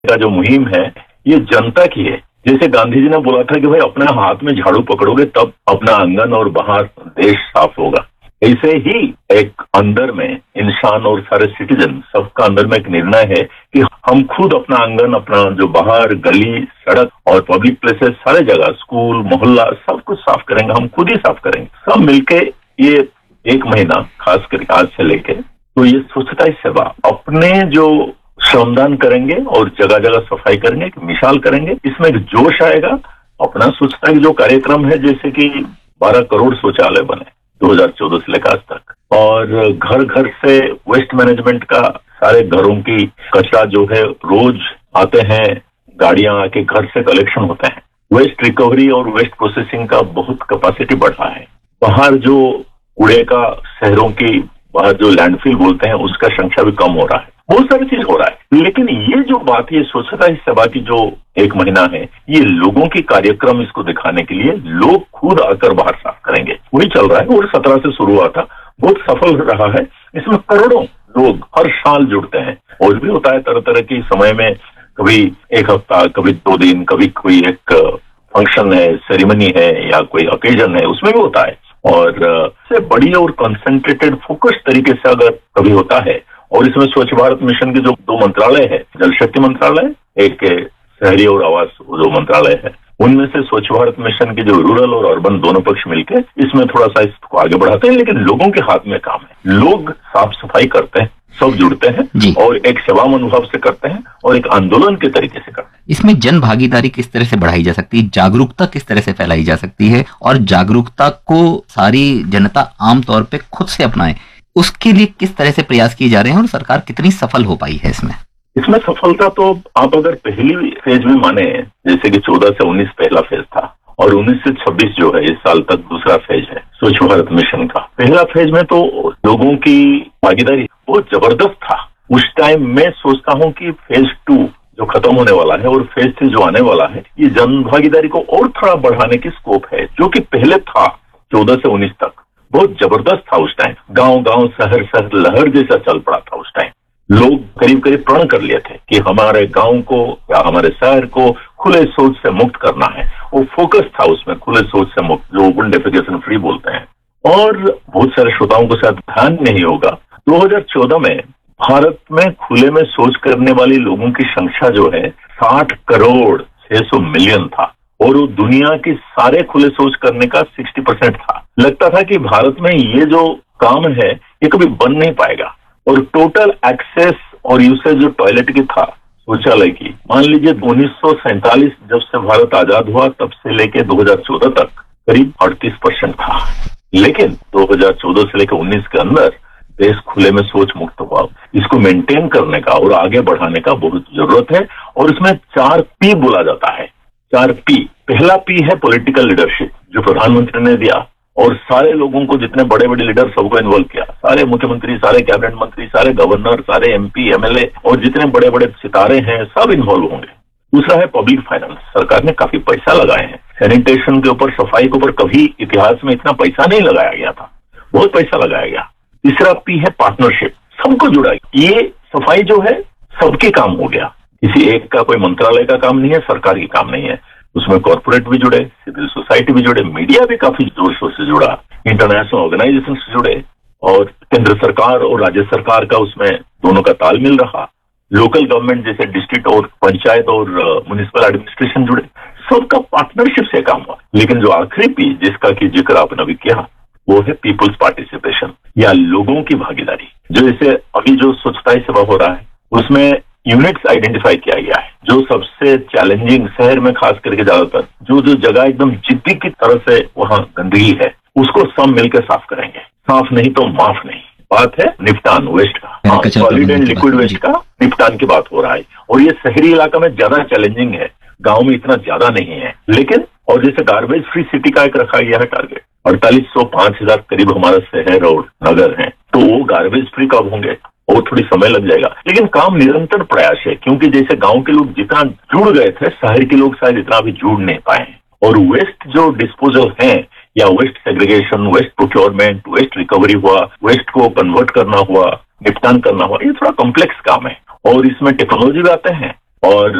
का जो मुहिम है ये जनता की है। जैसे गांधी जी ने बोला था कि भाई अपने हाथ में झाड़ू पकड़ोगे तब अपना आंगन और बाहर देश साफ होगा, ऐसे ही एक अंदर में इंसान और सारे सिटीजन सबका अंदर में एक निर्णय है कि हम खुद अपना आंगन, अपना जो बाहर गली सड़क और पब्लिक प्लेसेस सारे जगह स्कूल मोहल्ला सब कुछ साफ करेंगे, हम खुद ही साफ करेंगे सब मिलके। ये एक महीना खास करके आज से लेके तो ये स्वच्छता ही सेवा अपने जो श्रमदान करेंगे और जगह जगह सफाई करेंगे, एक मिसाल करेंगे, इसमें एक जोश आएगा। अपना स्वच्छता की जो कार्यक्रम है जैसे कि 12 करोड़ शौचालय बने 2014 से लेकर आज तक, और घर घर से वेस्ट मैनेजमेंट का सारे घरों की कचरा जो है रोज आते हैं, गाड़ियां आके घर से कलेक्शन होते हैं। वेस्ट रिकवरी और वेस्ट प्रोसेसिंग का बहुत कैपेसिटी बढ़ा है। बाहर जो कूड़े का शहरों की बाहर जो लैंडफिल बोलते हैं उसका संख्या भी कम हो रहा है, बहुत सारी चीज हो रहा है। लेकिन ये जो बात है स्वच्छता ही सेवा की जो एक महीना है, ये लोगों की कार्यक्रम इसको दिखाने के लिए लोग खुद आकर बाहर साफ करेंगे, वही चल रहा है और 17 से शुरू हुआ था, बहुत सफल रहा है। इसमें करोड़ों लोग हर साल जुड़ते हैं और भी होता है तरह तरह की समय में, कभी एक हफ्ता, कभी 2 दिन, कभी कोई एक फंक्शन है, सेरेमनी है या कोई ओकेजन है, उसमें भी होता है। और से बड़ी और कंसंट्रेटेड फोकस तरीके से अगर कभी होता है, और इसमें स्वच्छ भारत मिशन के जो 2 मंत्रालय है, जल शक्ति मंत्रालय, एक शहरी और आवास जो मंत्रालय है, उनमें से स्वच्छ भारत मिशन के जो रूरल और अर्बन दोनों पक्ष मिलकर इसमें थोड़ा सा इसको आगे बढ़ाते हैं। लेकिन लोगों के हाथ में काम है, लोग साफ सफाई करते हैं, सब जुड़ते हैं और एक सेवा मनोभाव से करते हैं और एक आंदोलन के तरीके से करते हैं। इसमें जन भागीदारी किस तरह से बढ़ाई जा सकती है, जागरूकता किस तरह से फैलाई जा सकती है, और जागरूकता को सारी जनता आमतौर पे खुद से अपनाए, उसके लिए किस तरह से प्रयास किए जा रहे हैं और सरकार कितनी सफल हो पाई है इसमें सफलता तो आप अगर पहली फेज में माने, जैसे कि 14 से 19 पहला फेज था और 19 से 26 जो है इस साल तक दूसरा फेज है स्वच्छ भारत मिशन का। पहला फेज में तो लोगों की भागीदारी बहुत जबरदस्त था। उस टाइम मैं सोचता हूं कि फेज 2 जो खत्म होने वाला है और फेज 3 जो आने वाला है, ये जन भागीदारी को और थोड़ा बढ़ाने की स्कोप है, जो कि पहले था 14 से 19 तक बहुत जबरदस्त था। उस टाइम गांव गांव शहर शहर लहर जैसा चल पड़ा था। उस टाइम लोग करीब करीब प्रण कर लिए थे कि हमारे गांव को या हमारे शहर को खुले शौच से मुक्त करना है। वो फोकस था उसमें, खुले शौच से मुक्त, जो ओपन डेफिकेशन फ्री बोलते हैं। और बहुत सारे श्रोताओं को शायद ध्यान नहीं होगा, 2014 में भारत में खुले में शौच करने वाले लोगों की संख्या जो है 60 करोड़ 600 मिलियन था, और वो दुनिया की सारे खुले शौच करने का 60% था। लगता था कि भारत में ये जो काम है ये कभी बन नहीं पाएगा। और टोटल एक्सेस और यूसेज जो टॉयलेट की था शौचालय की, मान लीजिए 1947 जब से भारत आजाद हुआ तब से लेके 2014 तक करीब 38% था। लेकिन 2014 से लेकर 19 के अंदर देश खुले में शौच मुक्त हुआ। इसको मेंटेन करने का और आगे बढ़ाने का बहुत जरूरत है। और इसमें 4 P बोला जाता है, 4 P। पहला P है पॉलिटिकल लीडरशिप, जो प्रधानमंत्री ने दिया और सारे लोगों को, जितने बड़े बड़े लीडर सबको इन्वॉल्व किया, सारे मुख्यमंत्री, सारे कैबिनेट मंत्री, सारे गवर्नर, सारे MP, MLA और जितने बड़े बड़े सितारे हैं सब इन्वॉल्व होंगे। दूसरा है पब्लिक फाइनेंस, सरकार ने काफी पैसा लगाए हैं सैनिटेशन के ऊपर, सफाई के ऊपर, कभी इतिहास में इतना पैसा नहीं लगाया गया था, बहुत पैसा लगाया गया। तीसरा P है पार्टनरशिप, सबको जुड़ा। ये सफाई जो है सबके काम हो गया, किसी एक का कोई मंत्रालय का काम नहीं है, सरकार की काम नहीं है। उसमें कॉर्पोरेट भी जुड़े, सिविल सोसाइटी भी जुड़े, मीडिया भी काफी जोर शोर से जुड़ा, इंटरनेशनल ऑर्गेनाइजेशन से जुड़े, और केंद्र सरकार और राज्य सरकार का उसमें दोनों का तालमेल रहा। लोकल गवर्नमेंट जैसे डिस्ट्रिक्ट और पंचायत और म्युनिसिपल एडमिनिस्ट्रेशन जुड़े, सबका पार्टनरशिप से काम हुआ। लेकिन जो आखिरी P जिसका की जिक्र आपने अभी किया, वो है पीपुल्स पार्टिसिपेशन या लोगों की भागीदारी। जो जैसे अभी जो स्वच्छता ही सेवा हो रहा है उसमें यूनिट्स आइडेंटिफाई किया गया है, जो सबसे चैलेंजिंग शहर में खास करके ज्यादातर जो जगह एकदम जिद्दी की तरह से वहां गंदगी है, उसको सब मिलकर साफ करेंगे। साफ नहीं तो माफ नहीं। बात है निपटान वेस्ट का, सॉलिड एंड लिक्विड वेस्ट का निपटान की बात हो रहा है। और ये शहरी इलाका में ज्यादा चैलेंजिंग है, गांव में इतना ज्यादा नहीं है। लेकिन और जैसे गार्बेज फ्री सिटी का एक रखा गया है टारगेट, 4800 5000 करीब हमारा शहर और नगर है, तो वो गार्बेज फ्री कब होंगे और थोड़ी समय लग जाएगा। लेकिन काम निरंतर प्रयास है, क्योंकि जैसे गांव के लोग जितना जुड़ गए थे, शहर के लोग शायद इतना भी जुड़ नहीं पाए। और वेस्ट जो डिस्पोजल है या waste segregation, waste procurement, waste recovery हुआ, वेस्ट को कन्वर्ट करना हुआ, निपटान करना हुआ, ये थोड़ा कॉम्प्लेक्स काम है और इसमें टेक्नोलॉजी भी आते हैं और